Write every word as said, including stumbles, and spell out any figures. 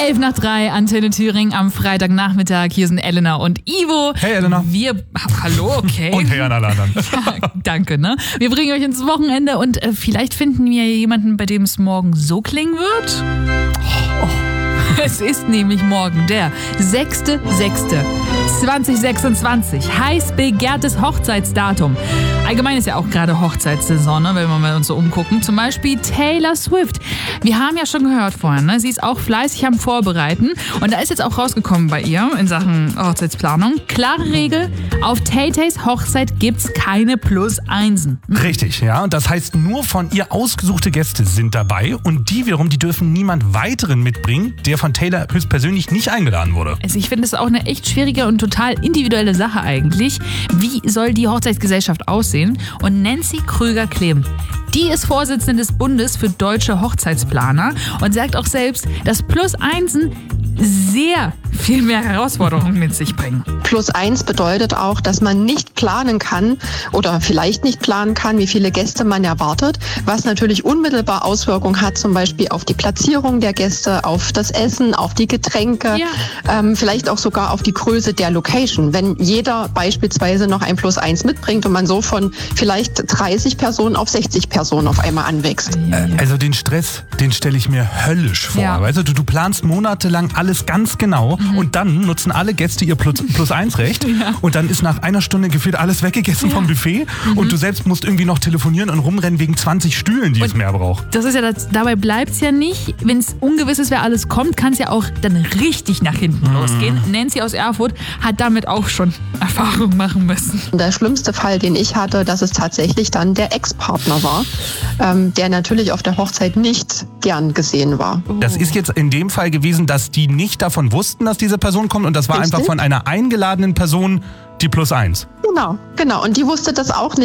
elf nach drei, Antenne Thüringen am Freitagnachmittag. Hier sind Elena und Ivo. Hey Elena. Wir, hallo, okay. Und hey an alle anderen. Ja, danke, ne? Wir bringen euch ins Wochenende und äh, vielleicht finden wir jemanden, bei dem es morgen so klingen wird. Oh. Es ist nämlich morgen der sechster sechster zweitausendsechsundzwanzig. Heiß begehrtes Hochzeitsdatum. Allgemein ist ja auch gerade Hochzeitssaison, ne, wenn wir mal uns so umgucken. Zum Beispiel Taylor Swift. Wir haben ja schon gehört vorhin, ne? Sie ist auch fleißig am Vorbereiten. Und da ist jetzt auch rausgekommen bei ihr in Sachen Hochzeitsplanung. Klare Regel, auf Tay-Tays Hochzeit gibt's keine Plus-Einsen. Richtig, ja. Und das heißt, nur von ihr ausgesuchte Gäste sind dabei. Und die wiederum, die dürfen niemand weiteren mitbringen, der von Taylor höchstpersönlich nicht eingeladen wurde. Also ich finde es auch eine echt schwierige und total individuelle Sache eigentlich. Wie soll die Hochzeitsgesellschaft aussehen? Und Nancy Krüger-Klemm, die ist Vorsitzende des Bundes für deutsche Hochzeitsplaner und sagt auch selbst, dass Plus-Einsen sehr viel mehr Herausforderungen mit sich bringen. Plus eins bedeutet auch, dass man nicht planen kann oder vielleicht nicht planen kann, wie viele Gäste man erwartet, was natürlich unmittelbar Auswirkungen hat, zum Beispiel auf die Platzierung der Gäste, auf das Essen, auf die Getränke, Ja. ähm, vielleicht auch sogar auf die Größe der Location. Wenn jeder beispielsweise noch ein Plus eins mitbringt und man so von vielleicht dreißig Personen auf sechzig Personen auf einmal anwächst. Äh, also den Stress, den stelle ich mir höllisch vor. Ja. Weißt du, du planst monatelang alles ganz genau Mhm. und dann nutzen alle Gäste ihr Plus, Plus eins Recht Ja. und dann ist nach einer Stunde gefühlt alles weggegessen Ja. vom Buffet Mhm. und du selbst musst irgendwie noch telefonieren und rumrennen wegen zwanzig Stühlen, die Und es mehr braucht. Das ist ja das, dabei bleibt es ja nicht. Wenn es ungewiss ist, wer alles kommt, kann es ja auch dann richtig nach hinten losgehen. Nancy aus Erfurt hat damit auch schon Erfahrung machen müssen. Der schlimmste Fall, den ich hatte, dass es tatsächlich dann der Ex-Partner war, ähm, der natürlich auf der Hochzeit nicht gern gesehen war. Das ist jetzt in dem Fall gewesen, dass die nicht davon wussten, dass diese Person kommt und das war Richtig. einfach von einer eingeladenen Person die Plus eins. Genau, genau. Und die wusste das auch nicht.